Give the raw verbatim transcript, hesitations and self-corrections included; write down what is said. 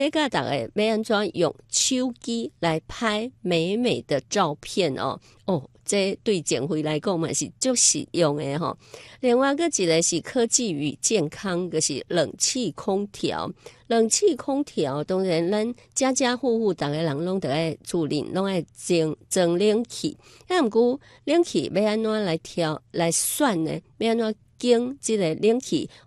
教大家要安怎用手机来拍美美的照片哦。哦，这对减肥来讲嘛是足实用的吼。另外个一个是科技与健康，就是冷气空调。冷气空调当然咱家家户户大家人拢得爱注意，拢爱装装冷气。那毋过冷气要安怎来调来算呢？要安怎经这个冷气